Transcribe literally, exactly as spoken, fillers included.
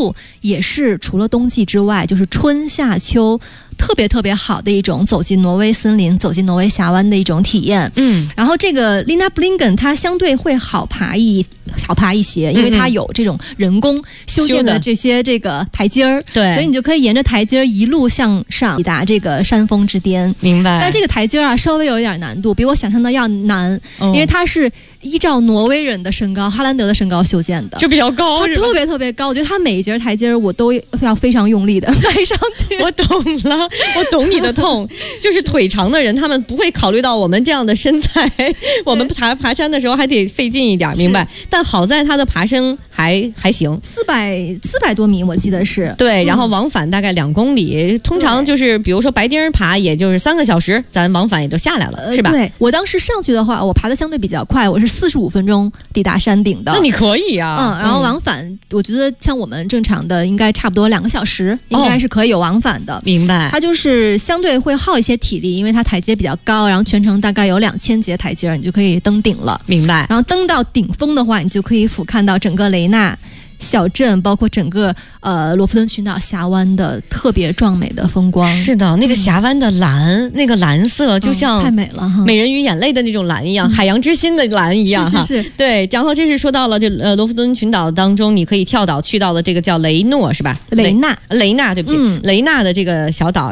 度也是除了冬季之外，就是春夏秋特别特别好的一种走进挪威森林、走进挪威峡湾的一种体验。 嗯， 然后这个 Lindabringen 它相对会好爬一好爬一些，因为它有这种人工修建的这些这个台阶儿， 对， 所以你就可以沿着台阶儿一路向上抵达这个山峰之巅。 明白。 但这个台阶啊稍微有一点难度，比我想象的要难， 哦、 因为它是依照挪威人的身高、哈兰德的身高修建的， 就比较高， 它特别特别高。我觉得它每一节台阶我都要非常用力的迈上去。 我懂了，我懂你的痛，就是腿长的人，他们不会考虑到我们这样的身材，我们爬爬山的时候还得费劲一点，明白？但好在它的爬升还还行， 四百四百多米，我记得是对，然后往返大概两公里，嗯、通常就是比如说白丁爬，也就是三个小时，咱往返也就下来了， 呃、 是吧？ 对，我当时上去的话，我爬的相对比较快，我是四十五分钟抵达山顶的。 那你可以啊， 嗯，然后往返，嗯、我觉得像我们正常的应该差不多两个小时，应该是可以有往返的。 哦、明白。 它就是相对会耗一些体力，因为它台阶比较高，然后全程大概有两千节台阶，你就可以登顶了。 明白。 然后登到顶峰的话，你就可以俯瞰到整个雷纳小镇，包括整个呃罗弗敦群岛峡湾的特别壮美的风光。 是的，那个峡湾的蓝，嗯、那个蓝色就像、 哦、太美了哈， 美人鱼眼泪的那种蓝一样，嗯、海洋之心的蓝一样哈。 是是是， 对。然后这是说到了这呃罗弗敦群岛当中，你可以跳岛去到的这个叫雷诺是吧？ 雷纳， 雷纳对不起，嗯、雷纳的这个小岛。